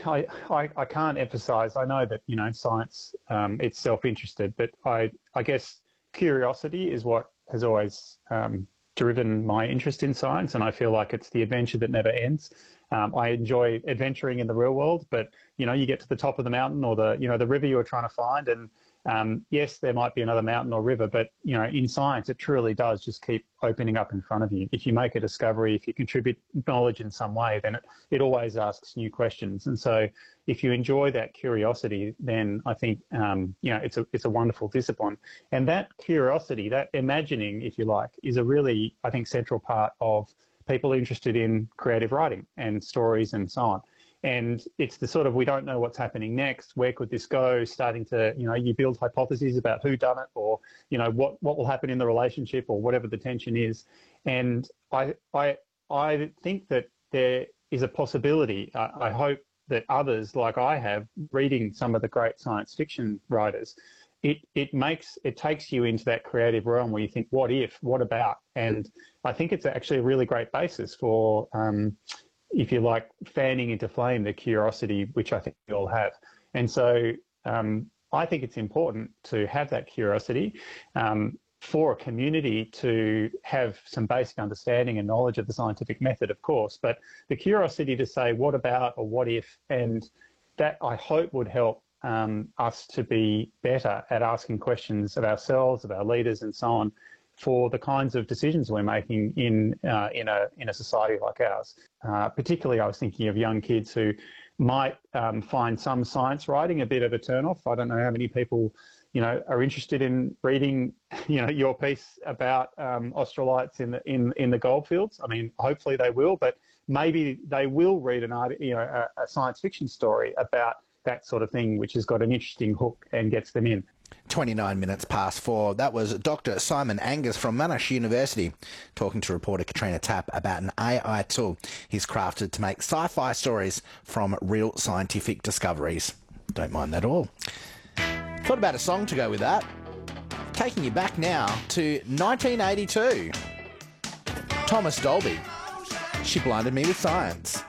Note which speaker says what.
Speaker 1: I can't emphasize, I know that, science, it's self-interested, but I guess curiosity is what has always driven my interest in science, and I feel like it's the adventure that never ends. I enjoy adventuring in the real world, but, you get to the top of the mountain or the river you're trying to find, and yes, there might be another mountain or river, but, in science, it truly does just keep opening up in front of you. If you make a discovery, if you contribute knowledge in some way, then it always asks new questions. And so if you enjoy that curiosity, then I think, it's a wonderful discipline. And that curiosity, that imagining, if you like, is a really, I think, central part of people interested in creative writing and stories and so on. And it's the sort of, we don't know what's happening next, where could this go, starting to, you build hypotheses about who done it, or, what will happen in the relationship, or whatever the tension is. And I think that there is a possibility, I hope that others, like I have, reading some of the great science fiction writers, it takes you into that creative realm where you think, what if, what about? And I think it's actually a really great basis for, if you like, fanning into flame the curiosity, which I think we all have. And so I think it's important to have that curiosity for a community to have some basic understanding and knowledge of the scientific method, of course, but the curiosity to say what about or what if, and that I hope would help us to be better at asking questions of ourselves, of our leaders and so on, for the kinds of decisions we're making in a society like ours. Particularly, I was thinking of young kids who might find some science writing a bit of a turn-off. I don't know how many people, are interested in reading, your piece about Australites in the goldfields. I mean, hopefully they will, but maybe they will read a science fiction story about that sort of thing, which has got an interesting hook and gets them in.
Speaker 2: 29 minutes past 4. That was Dr. Simon Angus from Monash University talking to reporter Katrina Tapp about an AI tool he's crafted to make sci-fi stories from real scientific discoveries. Don't mind that at all. Thought about a song to go with that. Taking you back now to 1982. Thomas Dolby. She blinded me with science.